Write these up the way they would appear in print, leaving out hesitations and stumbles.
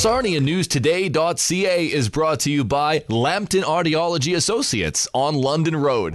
SarniaNewsToday.ca is brought to you by Lambton Audiology Associates on London Road.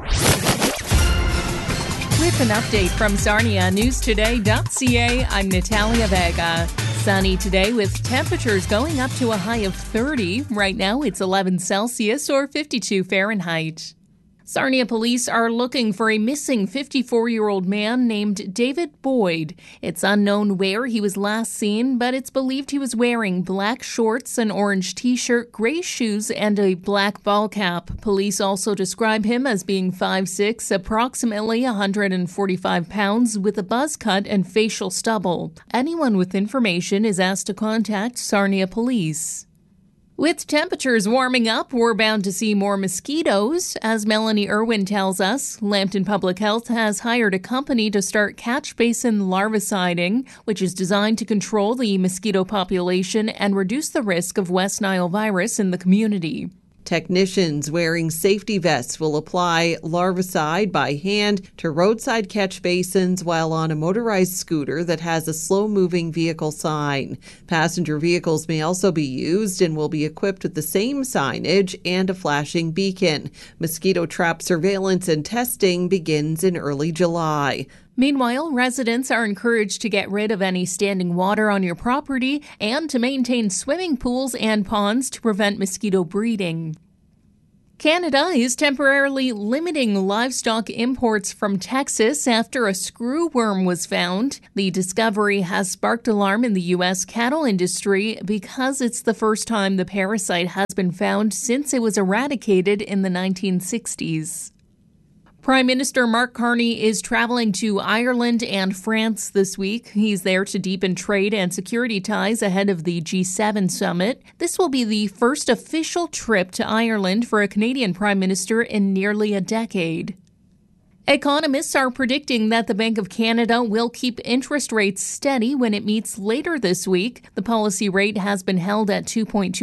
With an update from SarniaNewsToday.ca, I'm Natalia Vega. Sunny today with temperatures going up to a high of 30. Right now it's 11 Celsius or 52 Fahrenheit. Sarnia police are looking for a missing 54-year-old man named David Boyd. It's unknown where he was last seen, but it's believed he was wearing black shorts, an orange t-shirt, gray shoes, and a black ball cap. Police also describe him as being 5'6", approximately 145 pounds, with a buzz cut and facial stubble. Anyone with information is asked to contact Sarnia police. With temperatures warming up, we're bound to see more mosquitoes. As Melanie Irwin tells us, Lambton Public Health has hired a company to start catch basin larviciding, which is designed to control the mosquito population and reduce the risk of West Nile virus in the community. Technicians wearing safety vests will apply larvicide by hand to roadside catch basins while on a motorized scooter that has a slow-moving vehicle sign. Passenger vehicles may also be used and will be equipped with the same signage and a flashing beacon. Mosquito trap surveillance and testing begins in early July. Meanwhile, residents are encouraged to get rid of any standing water on your property and to maintain swimming pools and ponds to prevent mosquito breeding. Canada is temporarily limiting livestock imports from Texas after a screwworm was found. The discovery has sparked alarm in the U.S. cattle industry because it's the first time the parasite has been found since it was eradicated in the 1960s. Prime Minister Mark Carney is traveling to Ireland and France this week. He's there to deepen trade and security ties ahead of the G7 summit. This will be the first official trip to Ireland for a Canadian Prime Minister in nearly a decade. Economists are predicting that the Bank of Canada will keep interest rates steady when it meets later this week. The policy rate has been held at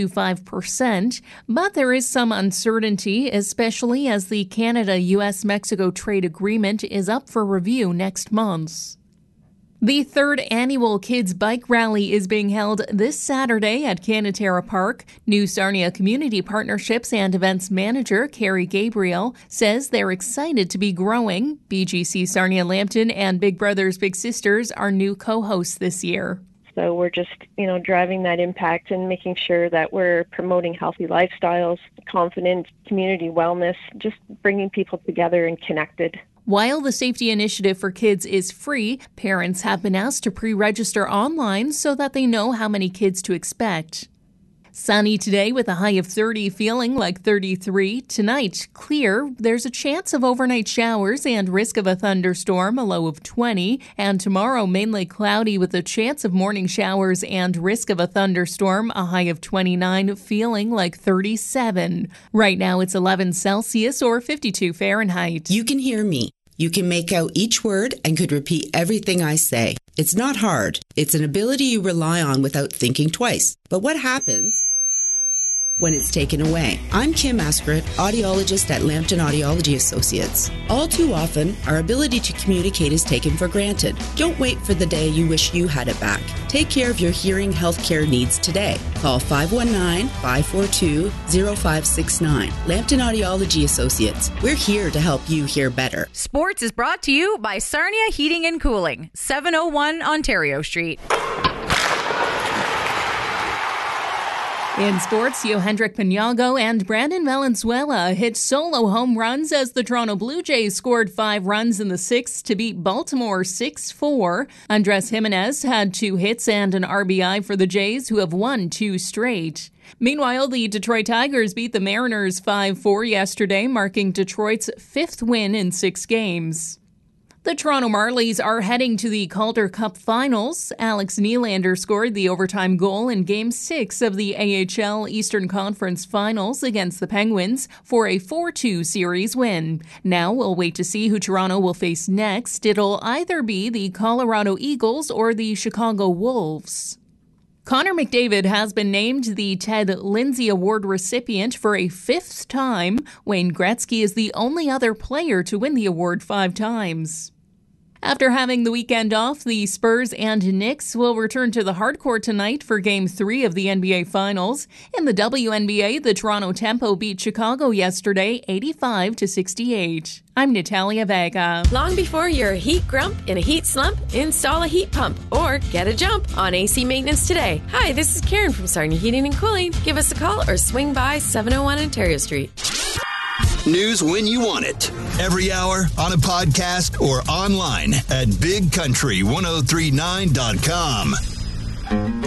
2.25%, but there is some uncertainty, especially as the Canada-US-Mexico trade agreement is up for review next month. The third annual Kids Bike Rally is being held this Saturday at Canatera Park. New Sarnia Community Partnerships and Events Manager Carrie Gabriel says they're excited to be growing. BGC Sarnia Lambton and Big Brothers Big Sisters are new co-hosts this year. So we're just, driving that impact and making sure that we're promoting healthy lifestyles, confident community wellness, just bringing people together and connected. While the safety initiative for kids is free, parents have been asked to pre-register online so that they know how many kids to expect. Sunny today with a high of 30, feeling like 33. Tonight, clear. There's a chance of overnight showers and risk of a thunderstorm, a low of 20. And tomorrow, mainly cloudy with a chance of morning showers and risk of a thunderstorm, a high of 29, feeling like 37. Right now, it's 11 Celsius or 52 Fahrenheit. You can hear me. You can make out each word and could repeat everything I say. It's not hard. It's an ability you rely on without thinking twice. But what happens when it's taken away? I'm Kim Askrit, audiologist at Lambton Audiology Associates. All too often, our ability to communicate is taken for granted. Don't wait for the day you wish you had it back. Take care of your hearing healthcare needs today. Call 519-542-0569. Lambton Audiology Associates. We're here to help you hear better. Sports is brought to you by Sarnia Heating and Cooling, 701 Ontario Street. In sports, Yohendrick Pinago and Brandon Valenzuela hit solo home runs as the Toronto Blue Jays scored 5 runs in the 6th to beat Baltimore 6-4. Andres Jimenez had 2 hits and an RBI for the Jays, who have won 2 straight. Meanwhile, the Detroit Tigers beat the Mariners 5-4 yesterday, marking Detroit's 5th win in 6 games. The Toronto Marlies are heading to the Calder Cup Finals. Alex Nylander scored the overtime goal in Game 6 of the AHL Eastern Conference Finals against the Penguins for a 4-2 series win. Now we'll wait to see who Toronto will face next. It'll either be the Colorado Eagles or the Chicago Wolves. Connor McDavid has been named the Ted Lindsay Award recipient for a 5th time. Wayne Gretzky is the only other player to win the award 5 times. After having the weekend off, the Spurs and Knicks will return to the hardcourt tonight for Game 3 of the NBA Finals. In the WNBA, the Toronto Tempo beat Chicago yesterday 85-68. I'm Natalia Vega. Long before you're a heat grump in a heat slump, install a heat pump or get a jump on AC maintenance today. Hi, this is Karen from Sarnia Heating and Cooling. Give us a call or swing by 701 Ontario Street. News when you want it. Every hour, on a podcast, or online at bigcountry1039.com.